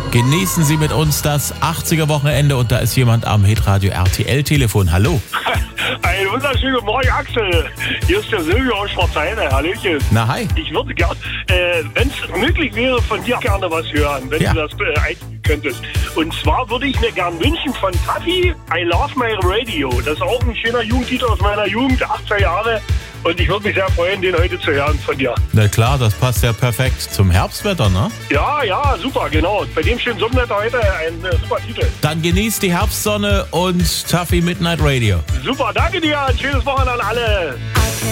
Genießen Sie mit uns das 80er-Wochenende und da ist jemand am Hitradio RTL-Telefon. Hallo. Einen wunderschönen guten Morgen, Axel. Hier ist der Silvio aus Schwarzheide. Hallöchen. Na, hi. Ich würde gerne, wenn es möglich wäre, von dir gerne was hören, wenn du das einspielen könntest. Und zwar würde ich mir gern wünschen von Taffy, I Love My Radio. Das ist auch ein schöner Jugendtitel aus meiner Jugend, 80er Jahre. Und ich würde mich sehr freuen, den heute zu hören von dir. Na klar, das passt ja perfekt zum Herbstwetter, ne? Ja, super, genau. Bei dem schönen Sonnenwetter heute ein super Titel. Dann genießt die Herbstsonne und Taffy Midnight Radio. Super, danke dir. Ein schönes Wochenende an alle.